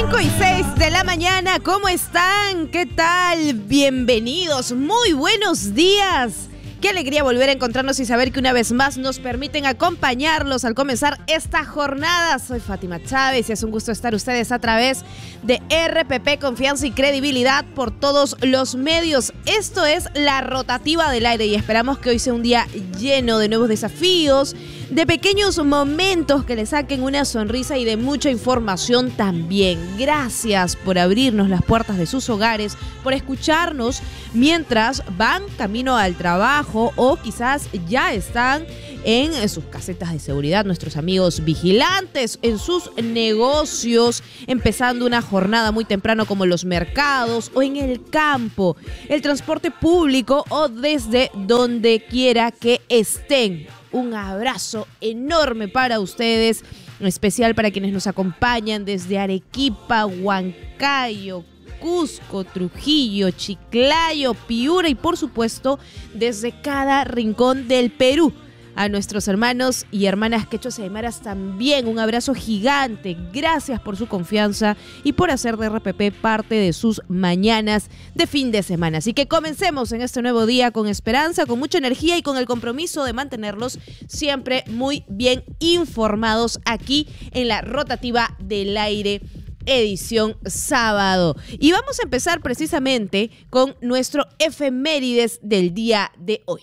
5:06 de la mañana, ¿cómo están? ¿Qué tal? Bienvenidos, muy buenos días. Qué alegría volver a encontrarnos y saber que una vez más nos permiten acompañarlos al comenzar esta jornada. Soy Fátima Chávez y es un gusto estar ustedes a través de RPP, confianza y credibilidad por todos los medios. Esto es La Rotativa del Aire y esperamos que hoy sea un día lleno de nuevos desafíos, de pequeños momentos que le saquen una sonrisa y de mucha información también. Gracias por abrirnos las puertas de sus hogares, por escucharnos mientras van camino al trabajo o quizás ya están en sus casetas de seguridad, nuestros amigos vigilantes, en sus negocios, empezando una jornada muy temprano como los mercados o en el campo, el transporte público o desde donde quiera que estén. Un abrazo enorme para ustedes, en especial para quienes nos acompañan desde Arequipa, Huancayo, Cusco, Trujillo, Chiclayo, Piura y por supuesto desde cada rincón del Perú. A nuestros hermanos y hermanas quechos y aymaras también un abrazo gigante. Gracias por su confianza y por hacer de RPP parte de sus mañanas de fin de semana. Así que comencemos en este nuevo día con esperanza, con mucha energía y con el compromiso de mantenerlos siempre muy bien informados aquí en La Rotativa del Aire, edición sábado. Y vamos a empezar precisamente con nuestro efemérides del día de hoy.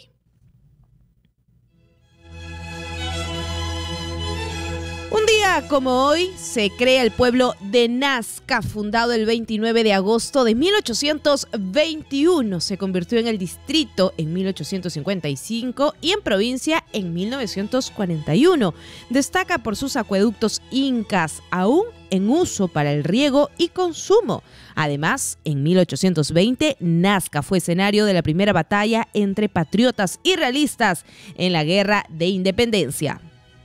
Un día como hoy se crea el pueblo de Nazca, fundado el 29 de agosto de 1821. Se convirtió en el distrito en 1855 y en provincia en 1941. Destaca por sus acueductos incas, aún en uso para el riego y consumo. Además, en 1820, Nazca fue escenario de la primera batalla entre patriotas y realistas en la Guerra de Independencia.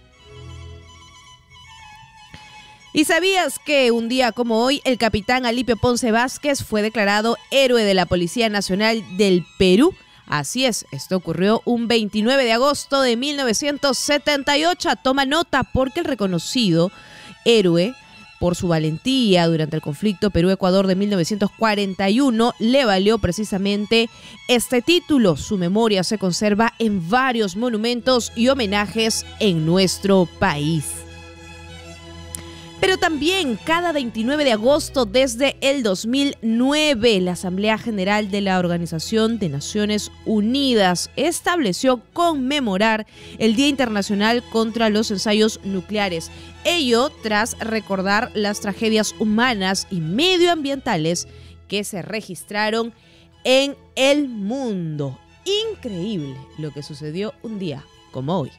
¿Y sabías que un día como hoy el capitán Alipio Ponce Vázquez fue declarado héroe de la Policía Nacional del Perú? Así es, esto ocurrió un 29 de agosto de 1978. Toma nota porque el reconocido héroe por su valentía durante el conflicto Perú-Ecuador de 1941 le valió precisamente este título. Su memoria se conserva en varios monumentos y homenajes en nuestro país. Pero también cada 29 de agosto desde el 2009, la Asamblea General de la Organización de Naciones Unidas estableció conmemorar el Día Internacional contra los Ensayos Nucleares. Ello tras recordar las tragedias humanas y medioambientales que se registraron en el mundo. Increíble lo que sucedió un día como hoy.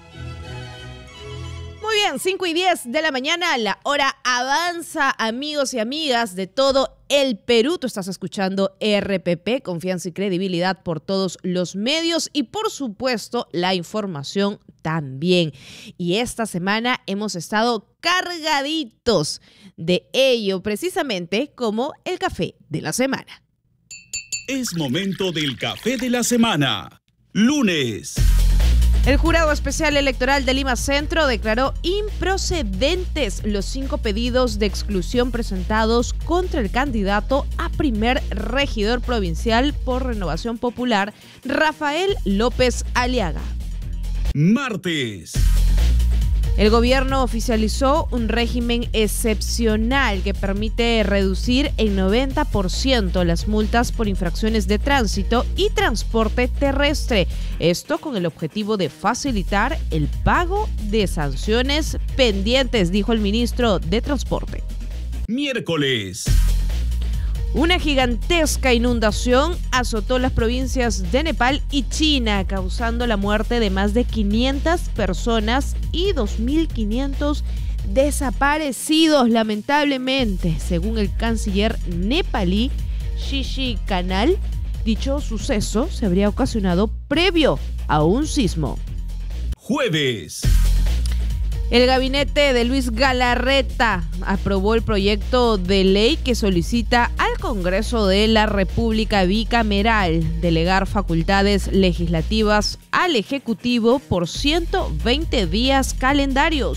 Muy bien, 5:10 de la mañana, la hora avanza, amigos y amigas de todo el Perú. Tú estás escuchando RPP, confianza y credibilidad por todos los medios y por supuesto la información también. Y esta semana hemos estado cargaditos de ello, precisamente como el café de la semana. Es momento del café de la semana. Lunes. El Jurado Especial Electoral de Lima Centro declaró improcedentes los 5 pedidos de exclusión presentados contra el candidato a primer regidor provincial por Renovación Popular, Rafael López Aliaga. Martes. El gobierno oficializó un régimen excepcional que permite reducir en 90% las multas por infracciones de tránsito y transporte terrestre. Esto con el objetivo de facilitar el pago de sanciones pendientes, dijo el ministro de Transporte. Miércoles. Una gigantesca inundación azotó las provincias de Nepal y China, causando la muerte de más de 500 personas y 2.500 desaparecidos, lamentablemente, según el canciller nepalí Shishi Kanal. Dicho suceso se habría ocasionado previo a un sismo. Jueves. El gabinete de Luis Galarreta aprobó el proyecto de ley que solicita al Congreso de la República bicameral delegar facultades legislativas al Ejecutivo por 120 días calendarios.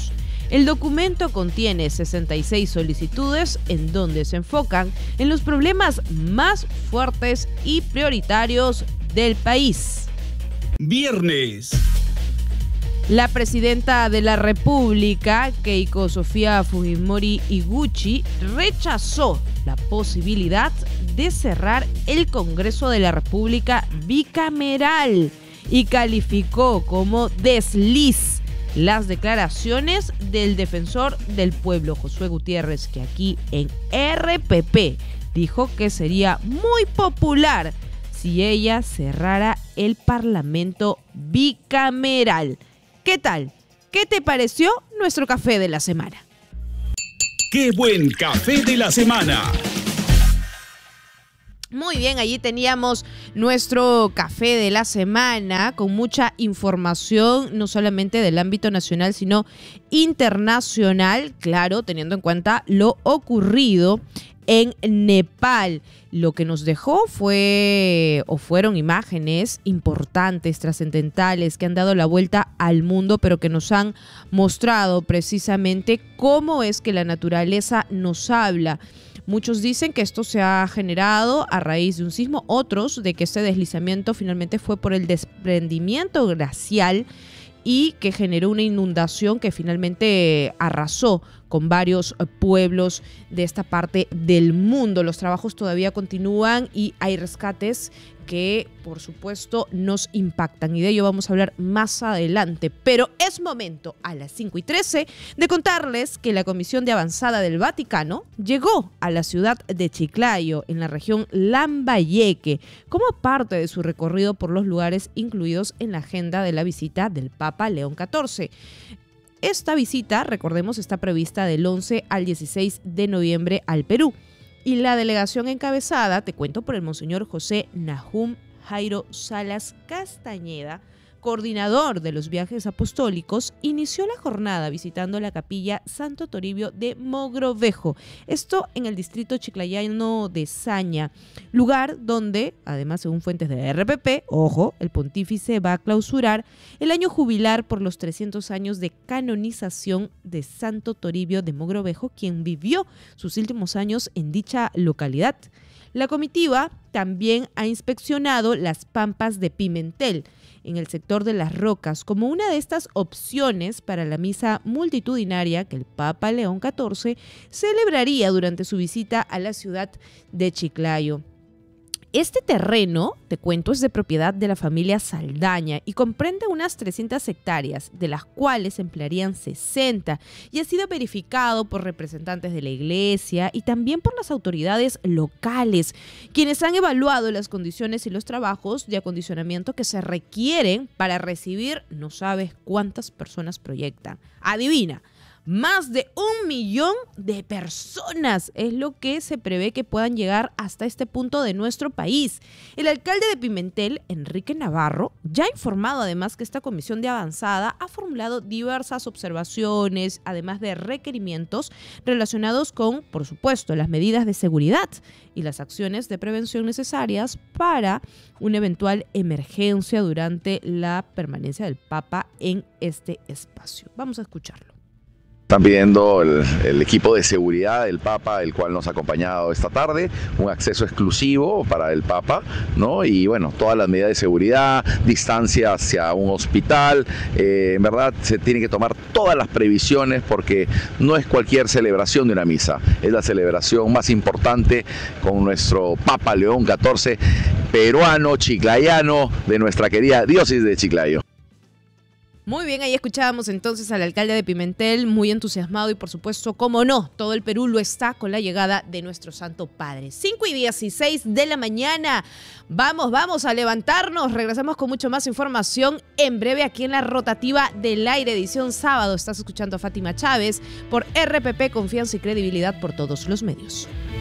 El documento contiene 66 solicitudes en donde se enfocan en los problemas más fuertes y prioritarios del país. Viernes. La presidenta de la República, Keiko Sofía Fujimori Iguchi, rechazó la posibilidad de cerrar el Congreso de la República bicameral y calificó como desliz las declaraciones del defensor del pueblo, Josué Gutiérrez, que aquí en RPP dijo que sería muy popular si ella cerrara el Parlamento bicameral. ¿Qué tal? ¿Qué te pareció nuestro café de la semana? ¡Qué buen café de la semana! Muy bien, allí teníamos nuestro café de la semana con mucha información, no solamente del ámbito nacional, sino internacional, claro, teniendo en cuenta lo ocurrido en Nepal. Lo que nos dejó fueron imágenes importantes, trascendentales, que han dado la vuelta al mundo, pero que nos han mostrado precisamente cómo es que la naturaleza nos habla. Muchos dicen que esto se ha generado a raíz de un sismo, otros de que este deslizamiento finalmente fue por el desprendimiento glacial y que generó una inundación que finalmente arrasó con varios pueblos de esta parte del mundo. Los trabajos todavía continúan y hay rescates que, por supuesto, nos impactan. Y de ello vamos a hablar más adelante. Pero es momento, a las 5:13, de contarles que la Comisión de Avanzada del Vaticano llegó a la ciudad de Chiclayo, en la región Lambayeque, como parte de su recorrido por los lugares incluidos en la agenda de la visita del Papa León XIV. Esta visita, recordemos, está prevista del 11 al 16 de noviembre al Perú. Y la delegación encabezada, te cuento, por el monseñor José Nahum Jairo Salas Castañeda, coordinador de los viajes apostólicos, inició la jornada visitando la capilla Santo Toribio de Mogrovejo, esto en el distrito chiclayano de Saña, lugar donde, además según fuentes de RPP, ojo, el pontífice va a clausurar el año jubilar por los 300 años de canonización de Santo Toribio de Mogrovejo, quien vivió sus últimos años en dicha localidad. La comitiva también ha inspeccionado las pampas de Pimentel, en el sector de Las Rocas, como una de estas opciones para la misa multitudinaria que el Papa León XIV celebraría durante su visita a la ciudad de Chiclayo. Este terreno, te cuento, es de propiedad de la familia Saldaña y comprende unas 300 hectáreas, de las cuales se emplearían 60, y ha sido verificado por representantes de la iglesia y también por las autoridades locales, quienes han evaluado las condiciones y los trabajos de acondicionamiento que se requieren para recibir, no sabes cuántas personas proyectan. Adivina. Más de 1 millón de personas es lo que se prevé que puedan llegar hasta este punto de nuestro país. El alcalde de Pimentel, Enrique Navarro, ya ha informado además que esta comisión de avanzada ha formulado diversas observaciones, además de requerimientos relacionados con, por supuesto, las medidas de seguridad y las acciones de prevención necesarias para una eventual emergencia durante la permanencia del Papa en este espacio. Vamos a escucharlo. Están pidiendo el equipo de seguridad del Papa, el cual nos ha acompañado esta tarde, un acceso exclusivo para el Papa, ¿no? Y bueno, todas las medidas de seguridad, distancia hacia un hospital, en verdad se tienen que tomar todas las previsiones porque no es cualquier celebración de una misa, es la celebración más importante con nuestro Papa León XIV, peruano, chiclayano, de nuestra querida diócesis de Chiclayo. Muy bien, ahí escuchábamos entonces al alcalde de Pimentel, muy entusiasmado y por supuesto, cómo no, todo el Perú lo está con la llegada de nuestro Santo Padre. 5:16 de la mañana, vamos a levantarnos, regresamos con mucho más información en breve aquí en la rotativa del aire, edición sábado. Estás escuchando a Fátima Chávez por RPP, confianza y credibilidad por todos los medios.